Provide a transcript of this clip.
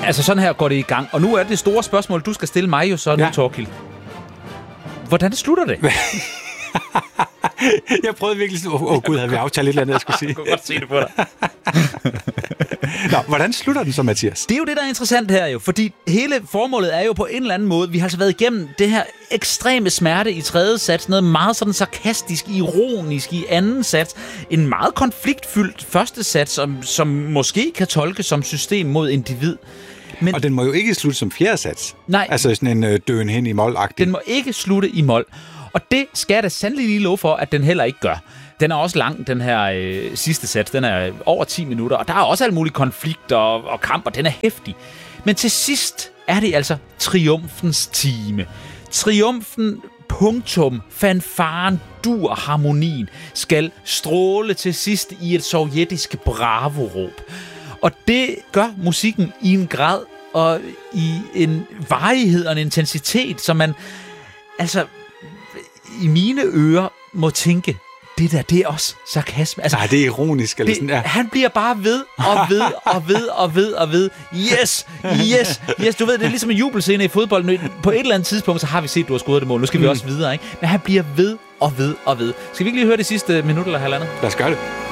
Altså sådan her går det i gang. Og nu er det store spørgsmål, du skal stille mig jo så nu, Thorkild. Hvordan slutter det? Jeg prøvede virkelig... Gud, havde vi aftalt et eller andet, jeg skulle sige. Jeg kunne godt se det på dig. Nå, hvordan slutter den så, Mathias? Det er jo det, der er interessant her jo, fordi hele formålet er jo på en eller anden måde, vi har altså været igennem det her ekstreme smerte i tredje sats, noget meget sådan sarkastisk, ironisk i anden sats, en meget konfliktfyldt første sats, som måske kan tolkes som system mod individ. Men, og den må jo ikke slutte som fjerde sats. Nej. Altså sådan en døen hen i mol-agtig. Den må ikke slutte i mol. Og det skal jeg da sandelig lige love for, at den heller ikke gør. Den er også lang, den her sidste sats. Den er over 10 minutter, og der er også alle mulige konflikter og kamp, og den er heftig. Men til sidst er det altså triumfens time. Triumfen, punktum, fanfaren, dur, harmonien skal stråle til sidst i et sovjetisk bravo-råb. Og det gør musikken i en grad og i en varighed og en intensitet, som man altså i mine ører må tænke, det der, det er også sarkasme. Altså, nej, det er ironisk. Eller sådan, ja. Han bliver bare ved og ved og ved og ved og ved. Yes, yes, yes. Du ved, det er ligesom en jubelscene i fodbold. På et eller andet tidspunkt, så har vi set, du har scoret det mål. Nu skal vi også videre, ikke? Men han bliver ved og ved og ved. Skal vi ikke lige høre det sidste minut eller halvandet? Lad os gøre det.